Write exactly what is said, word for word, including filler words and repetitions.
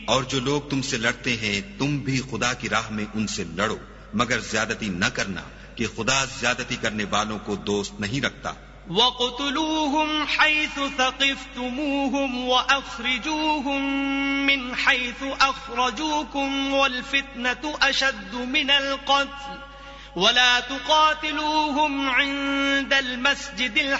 और जो लोग तुमसे लड़ते हैं तुम भी खुदा की राह में उनसे लड़ो, मगर ज्यादती न करना कि खुदा ज्यादती करने वालों को दोस्त नहीं रखता। वक़्तुलूहुम हैसु सक़िफ्तुमूहुम वअख़रिजूहुम मिन हैसु अख़रजूकुम वल-फ़ित्नतु अशद्दु मिनल क़त्ल वला तुक़ातिलूहुम इन्दल मस्जिदिल